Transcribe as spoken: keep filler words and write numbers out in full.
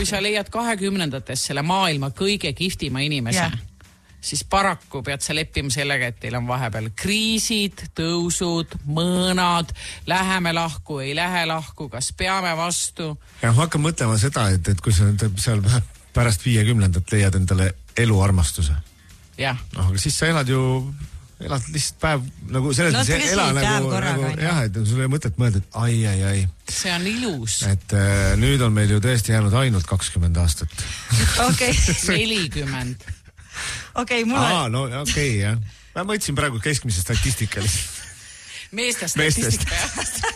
kui sa leiad kahekümnendates selle maailma kõige kihvtima inimese, yeah. siis paraku pead sa leppima sellega, et teil on vahepeal kriisid, tõusud, mõõnad, läheme lahku, ei lähe lahku, kas peame vastu. Ja ma hakkan mõtlema seda, et, et kui sa seal pärast viiekümnendat leiad endale eluarmastuse. jah. No, aga siis sa elad ju, elad lihtsalt päev, nagu selles no, mõttes ela nagu, nagu jah, et sul ei mõtet mõelda, et ai, ai, ai. See on ilus. Et äh, nüüd on meil ju tõesti jäänud ainult kakskümmend aastat. Okei. nelikümmend. Okei, mulle... Aa, no okei, okay, jah. Ma mõtlesin praegu keskmise statistika. Meeste statistika.